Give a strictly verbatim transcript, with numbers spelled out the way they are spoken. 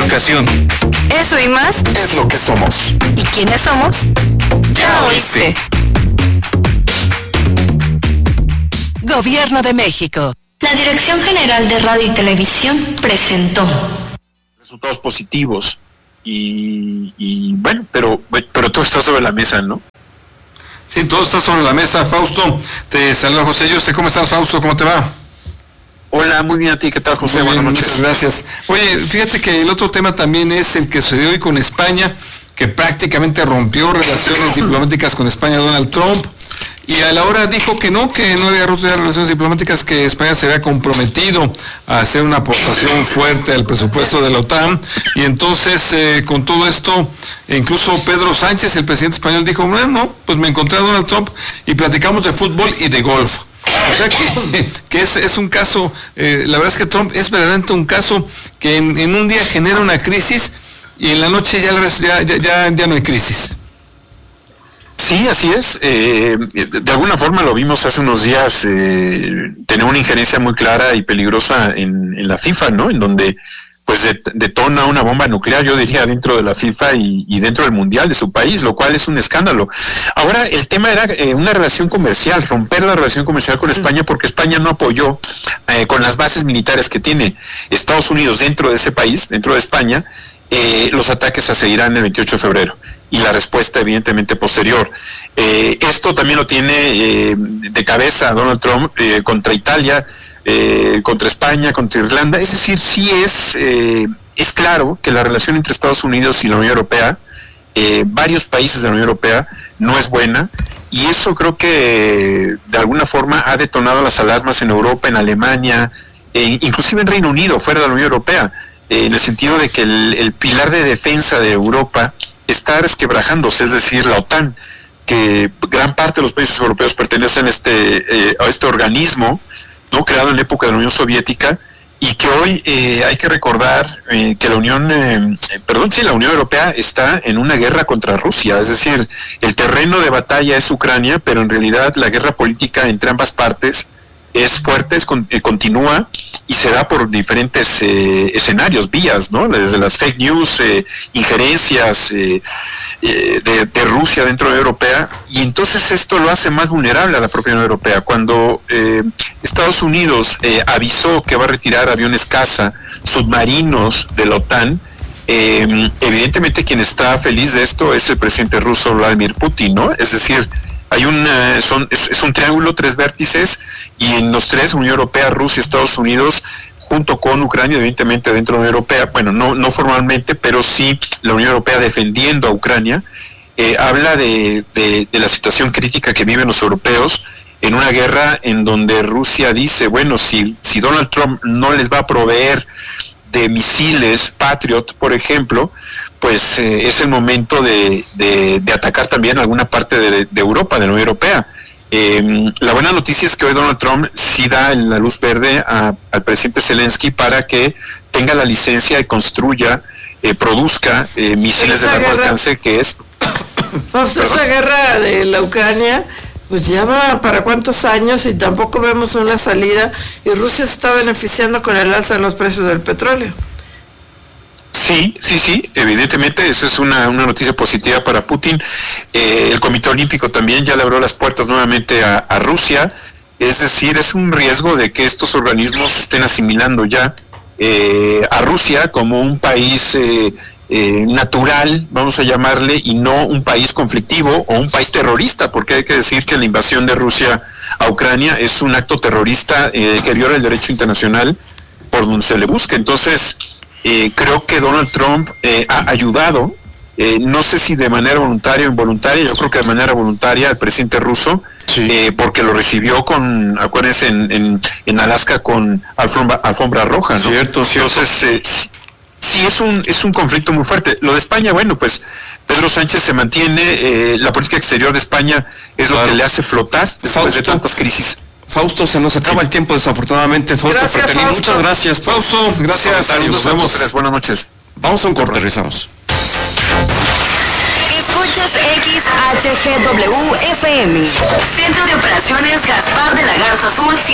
comunicación. Eso y más es lo que somos. ¿Y quiénes somos? Ya oíste. Gobierno de México. La Dirección General de Radio y Televisión presentó resultados positivos y, y bueno, pero pero todo está sobre la mesa, ¿no? Sí, todo está sobre la mesa. Fausto, te saluda José Yuste. ¿Cómo estás, Fausto? ¿Cómo te va? Hola, muy bien a ti. ¿Qué tal, José? Muy bien, buenas noches. Muchas gracias. Oye, fíjate que el otro tema también es el que sucedió hoy con España, que prácticamente rompió relaciones diplomáticas con España Donald Trump, y a la hora dijo que no, que no había roto ya relaciones diplomáticas, que España se había comprometido a hacer una aportación fuerte al presupuesto de la OTAN, y entonces eh, con todo esto, incluso Pedro Sánchez, el presidente español, dijo, bueno, no, pues me encontré a Donald Trump y platicamos de fútbol y de golf. O sea que, que es, es un caso, eh, la verdad es que Trump es verdaderamente un caso que en, en un día genera una crisis y en la noche ya, ya, ya, ya no hay crisis. Sí, así es. Eh, de alguna forma lo vimos hace unos días, eh, tener una injerencia muy clara y peligrosa en, en la FIFA, ¿no? En donde pues detona una bomba nuclear, yo diría, dentro de la FIFA y, y dentro del Mundial de su país, lo cual es un escándalo. Ahora, el tema era eh, una relación comercial, romper la relación comercial con España, porque España no apoyó eh, con las bases militares que tiene Estados Unidos dentro de ese país, dentro de España, eh, los ataques a Irán el veintiocho de febrero. Y la respuesta evidentemente posterior. Eh, esto también lo tiene eh, de cabeza Donald Trump eh, contra Italia, eh, contra España, contra Irlanda. Es decir, sí es, eh, es claro que la relación entre Estados Unidos y la Unión Europea, eh, varios países de la Unión Europea, no es buena, y eso creo que de alguna forma ha detonado las alarmas en Europa, en Alemania, eh, inclusive en Reino Unido, fuera de la Unión Europea, eh, en el sentido de que el, el pilar de defensa de Europa está resquebrajándose, es decir, la OTAN, que gran parte de los países europeos pertenecen a este, eh, a este organismo, no creado en la época de la Unión Soviética, y que hoy eh, hay que recordar eh, que la Unión, eh, perdón, sí, la Unión Europea está en una guerra contra Rusia, es decir, el terreno de batalla es Ucrania, pero en realidad la guerra política entre ambas partes es fuerte, es, eh, continúa, y se da por diferentes eh, escenarios, vías, ¿no? Desde las fake news, eh, injerencias eh, eh, de, de Rusia dentro de la Unión Europea, y entonces esto lo hace más vulnerable a la propia Unión Europea. Cuando eh, Estados Unidos eh, avisó que va a retirar aviones caza, submarinos de la OTAN, eh, evidentemente quien está feliz de esto es el presidente ruso Vladimir Putin, ¿no? Es decir, hay un, uh, son, es, es un triángulo, tres vértices, y en los tres, Unión Europea, Rusia, Estados Unidos, junto con Ucrania, evidentemente dentro de la Unión Europea, bueno, no, no formalmente, pero sí la Unión Europea defendiendo a Ucrania, eh, habla de, de, de la situación crítica que viven los europeos en una guerra en donde Rusia dice, bueno, si, si Donald Trump no les va a proveer de misiles Patriot, por ejemplo, pues eh, es el momento de, de, de atacar también alguna parte de, de Europa, de la Unión Europea. Eh, la buena noticia es que hoy Donald Trump sí da la luz verde a, al presidente Zelensky para que tenga la licencia y construya, eh, produzca eh, misiles de largo guerra, alcance, que es... Pues esa guerra de la Ucrania, pues ya va para cuántos años y tampoco vemos una salida, y Rusia se está beneficiando con el alza en los precios del petróleo. Sí, sí, sí, evidentemente eso es una, una noticia positiva para Putin. Eh, el Comité Olímpico también ya le abrió las puertas nuevamente a, a Rusia, es decir, es un riesgo de que estos organismos estén asimilando ya eh, a Rusia como un país eh, eh, natural, vamos a llamarle, y no un país conflictivo o un país terrorista, porque hay que decir que la invasión de Rusia a Ucrania es un acto terrorista eh, que viola el derecho internacional por donde se le busque. Entonces, Eh, creo que Donald Trump eh, ha ayudado, eh, no sé si de manera voluntaria o involuntaria, yo creo que de manera voluntaria al presidente ruso, sí. eh, porque lo recibió con, acuérdense, en, en, en Alaska con alfombra, alfombra roja, ¿no? Cierto, cierto. Entonces, eh, sí, sí es un, es un conflicto muy fuerte. Lo de España, bueno, pues Pedro Sánchez se mantiene, eh, la política exterior de España es claro. lo que le hace flotar después Fausto. de tantas crisis. Fausto, se nos acaba sí. el tiempo desafortunadamente. Fausto, gracias, Fausto. Muchas gracias, Fausto. Gracias. Nos vemos. Tres. Buenas noches. Vamos a un corte, regresamos. Escuchas X H G W F M. Centro de Operaciones Gaspar de la Garza Azul.